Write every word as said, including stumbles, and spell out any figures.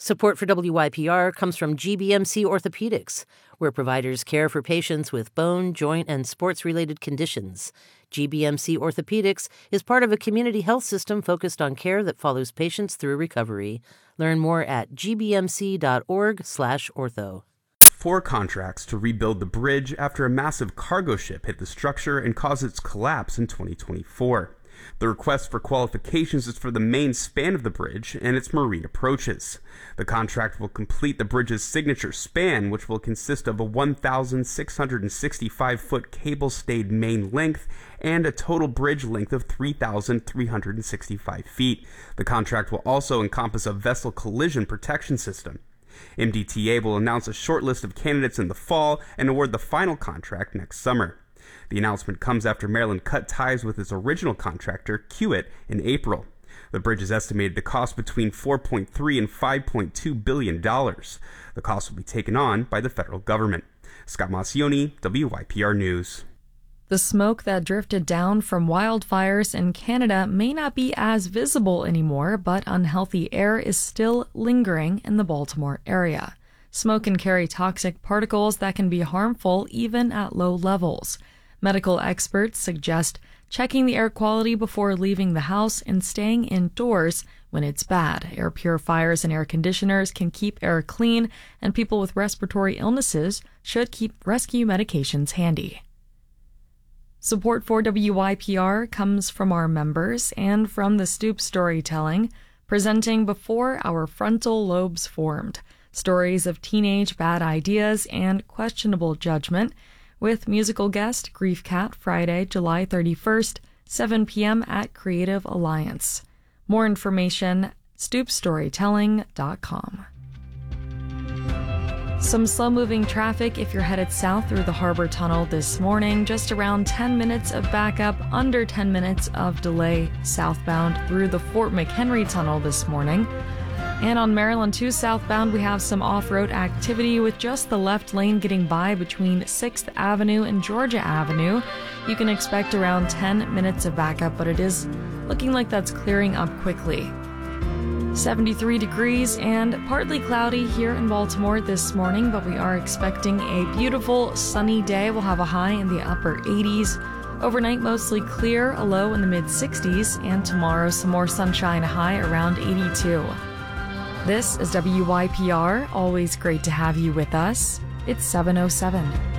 Support for W Y P R comes from G B M C Orthopedics, where providers care for patients with bone, joint, and sports-related conditions. G B M C Orthopedics is part of a community health system focused on care that follows patients through recovery. Learn more at g b m c dot org slash ortho. Four contracts to rebuild the bridge after a massive cargo ship hit the structure and caused its collapse in twenty twenty-four. The request for qualifications is for the main span of the bridge and its marine approaches. The contract will complete the bridge's signature span, which will consist of a one thousand six hundred sixty-five foot cable-stayed main length and a total bridge length of three thousand three hundred sixty-five feet. The contract will also encompass a vessel collision protection system. M D T A will announce a short list of candidates in the fall and award the final contract next summer. The announcement comes after Maryland cut ties with its original contractor, Kiewit, in April. The bridge is estimated to cost between four point three and five point two billion dollars. The cost will be taken on by the federal government. Scott Maucione, W Y P R News. The smoke that drifted down from wildfires in Canada may not be as visible anymore, but unhealthy air is still lingering in the Baltimore area. Smoke can carry toxic particles that can be harmful even at low levels. Medical experts suggest checking the air quality before leaving the house and staying indoors when it's bad. Air purifiers and air conditioners can keep air clean, and people with respiratory illnesses should keep rescue medications handy. Support for W Y P R comes from our members and from the Stoop Storytelling, presenting Before Our Frontal Lobes Formed, stories of teenage bad ideas and questionable judgment, with musical guest Grief Cat Friday, July thirty-first, seven p.m. at Creative Alliance. More information, stoop storytelling dot com. Some slow-moving traffic if you're headed south through the Harbor Tunnel this morning. Just around ten minutes of backup, under ten minutes of delay southbound through the Fort McHenry Tunnel this morning. And on Maryland two southbound, we have some off-road activity with just the left lane getting by between sixth Avenue and Georgia Avenue. You can expect around ten minutes of backup, but it is looking like that's clearing up quickly. seventy-three degrees and partly cloudy here in Baltimore this morning, but we are expecting a beautiful sunny day. We'll have a high in the upper eighties. Overnight, mostly clear, a low in the mid-sixties, and tomorrow some more sunshine, a high around eighty-two. This is W Y P R. Always great to have you with us. It's seven oh seven.